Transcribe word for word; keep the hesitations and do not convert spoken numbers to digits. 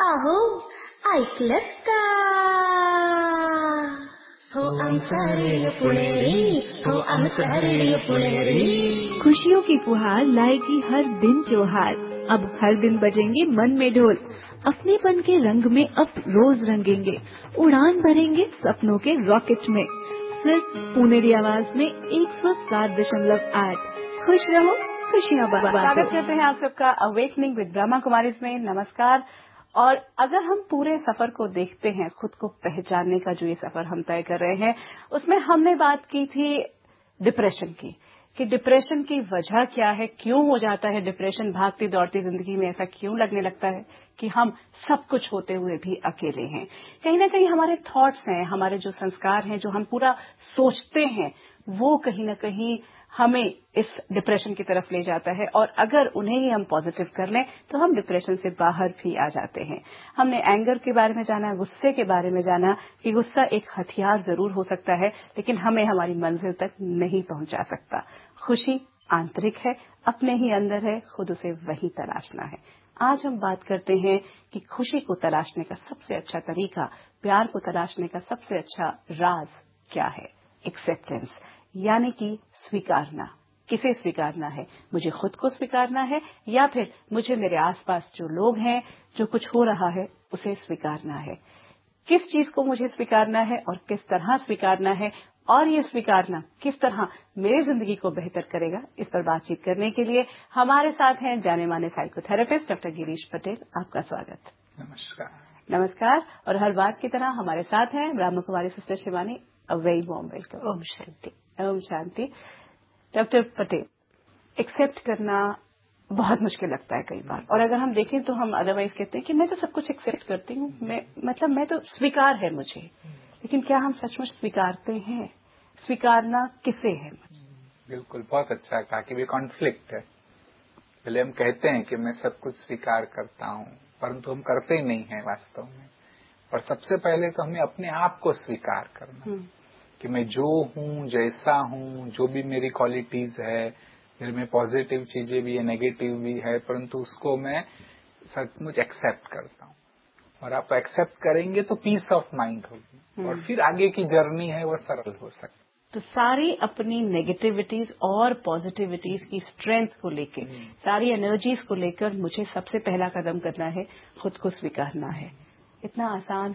अहो ऐकलत का? हो आमचा रेडिओ पुणेरी, हो आमचा रेडिओ पुणेरी। खुशियों की फुहार लाएगी हर दिन त्योहार। अब हर दिन बजेंगे मन में ढोल, अपनेपन के रंग में अब रोज रंगेंगे, उड़ान भरेंगे सपनों के रॉकेट में। सिर्फ पुणेरी आवाज में एक सौ सात दशमलव आठ। खुश रहो, खुशियाँ बांटो। स्वागत करते हैं आप सबका अवेकनिंग विद ब्रह्मा कुमारी में। नमस्कार। और अगर हम पूरे सफर को देखते हैं, खुद को पहचानने का जो ये सफर हम तय कर रहे हैं, उसमें हमने बात की थी डिप्रेशन की, कि डिप्रेशन की वजह क्या है, क्यों हो जाता है डिप्रेशन, भागती दौड़ती जिंदगी में ऐसा क्यों लगने लगता है कि हम सब कुछ होते हुए भी अकेले हैं। कहीं ना कहीं हमारे थॉट्स हैं, हमारे जो संस्कार हैं, जो हम पूरा सोचते हैं, वो कहीं ना कहीं हमें इस डिप्रेशन की तरफ ले जाता है। और अगर उन्हें ही हम पॉजिटिव कर लें तो हम डिप्रेशन से बाहर भी आ जाते हैं। हमने एंगर के बारे में जाना, गुस्से के बारे में जाना कि गुस्सा एक हथियार जरूर हो सकता है, लेकिन हमें हमारी मंजिल तक नहीं पहुंचा सकता। खुशी आंतरिक है, अपने ही अंदर है, खुद उसे वही तलाशना है। आज हम बात करते हैं कि खुशी को तलाशने का सबसे अच्छा तरीका, प्यार को तलाशने का सबसे अच्छा राज क्या है। एक्सेप्टेंस, यानी कि स्वीकारना। किसे स्वीकारना है? मुझे खुद को स्वीकारना है या फिर मुझे मेरे आसपास जो लोग हैं, जो कुछ हो रहा है, उसे स्वीकारना है। किस चीज को मुझे स्वीकारना है और किस तरह स्वीकारना है, और ये स्वीकारना किस तरह मेरी जिंदगी को बेहतर करेगा, इस पर बातचीत करने के लिए हमारे साथ हैं जाने माने साइकोथेरेपिस्ट डॉक्टर गिरीश पटेल। आपका स्वागत। नमस्कार। नमस्कार। और हर बात की तरह हमारे साथ हैं Brahma Kumari sister Shivani. A very warm welcome. Om Shanti. Om Shanti. Doctor Patel, accept करना बहुत मुश्किल लगता है कई बार, और अगर हम देखें तो हम अदरवाइज कहते हैं कि मैं तो सब कुछ एक्सेप्ट करती हूँ, मैं मतलब मैं तो स्वीकार है मुझे, लेकिन क्या हम सचमुच स्वीकारते हैं? स्वीकारना किसे है? बिल्कुल, बहुत अच्छा कहा कि ये कॉन्फ्लिक्ट है। पहले हम कहते हैं कि मैं सब कुछ स्वीकार करता हूँ, परंतु हम करते ही नहीं है वास्तव में। और सबसे पहले तो हमें अपने आप को स्वीकार करना कि मैं जो हूँ, जैसा हूँ, जो भी मेरी क्वालिटीज है, मेरे में पॉजिटिव चीजें भी है, नेगेटिव भी है, परंतु उसको मैं सचमुच एक्सेप्ट करता हूँ। और आप एक्सेप्ट करेंगे तो पीस ऑफ माइंड होगी, और फिर आगे की जर्नी है वो सरल हो सकती है। तो सारी अपनी नेगेटिविटीज और पॉजिटिविटीज की स्ट्रेंथ को लेकर, सारी एनर्जीज को लेकर मुझे सबसे पहला कदम करना है, खुद को स्वीकारना है। इतना आसान